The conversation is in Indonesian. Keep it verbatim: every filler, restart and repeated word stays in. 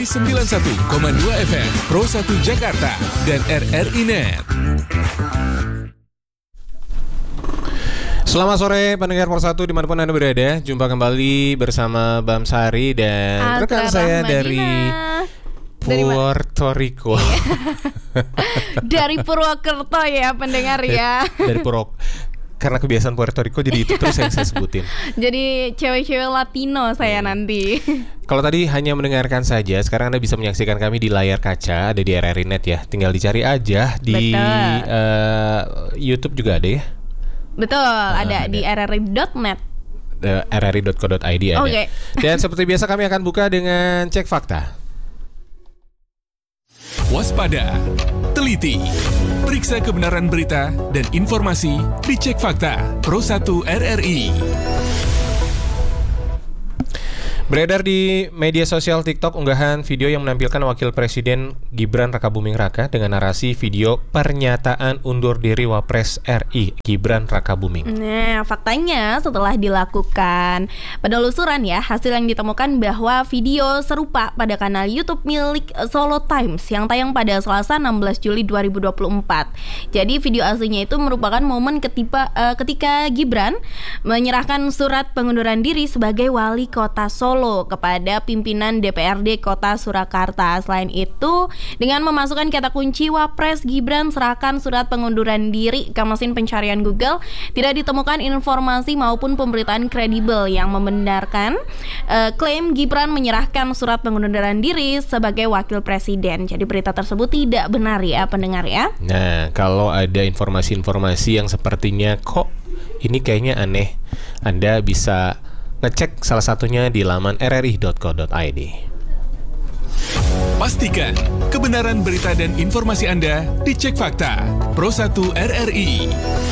sembilan puluh satu koma dua F M Pro satu Jakarta dan R R I Net. Selamat sore pendengar Pro satu dimanapun Anda berada. Jumpa kembali bersama Bam Sari dan rekan saya dari Puerto Rico. Dari Purwokerto ya pendengar ya. Dari Purwok. Karena kebiasaan Puerto Rico jadi itu terus yang saya sebutin. Jadi cewek-cewek Latino saya hmm. nanti. Kalau tadi hanya mendengarkan saja, sekarang Anda bisa menyaksikan kami di layar kaca, ada di R R I Net ya. Tinggal dicari aja di uh, YouTube juga ada ya. Betul, uh, ada, ada di r r i dot net. uh, r r i dot co dot i d ada. Okay. Dan seperti biasa kami akan buka dengan cek fakta. Waspada, teliti, periksa kebenaran berita dan informasi di Cek Fakta Pro satu R R I. Beredar di media sosial TikTok unggahan video yang menampilkan Wakil Presiden Gibran Rakabuming Raka dengan narasi video pernyataan undur diri Wapres R I Gibran Rakabuming. Nah, faktanya setelah dilakukan penelusuran ya, hasil yang ditemukan bahwa video serupa pada kanal YouTube milik Solo Times yang tayang pada Selasa enam belas Juli dua ribu dua puluh empat. Jadi video aslinya itu merupakan momen ketika, uh, ketika Gibran menyerahkan surat pengunduran diri sebagai wali kota Solo kepada pimpinan D P R D Kota Surakarta. Selain itu, dengan memasukkan kata kunci Wapres Gibran serahkan surat pengunduran diri ke mesin pencarian Google, tidak ditemukan informasi maupun pemberitaan kredibel yang membenarkan uh, klaim Gibran menyerahkan surat pengunduran diri sebagai wakil presiden. Jadi berita tersebut tidak benar ya pendengar ya. Nah, kalau ada informasi-informasi yang sepertinya kok ini kayaknya aneh, Anda bisa ngecek salah satunya di laman r r i dot co dot i d. Pastikan kebenaran berita dan informasi Anda di Cek Fakta Pro satu R R I.